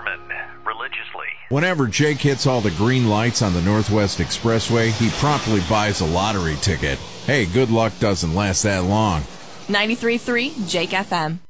Norman, religiously. Whenever Jake hits all the green lights on the Northwest Expressway, he promptly buys a lottery ticket. Hey, good luck doesn't last that long. 93.3 Jake FM.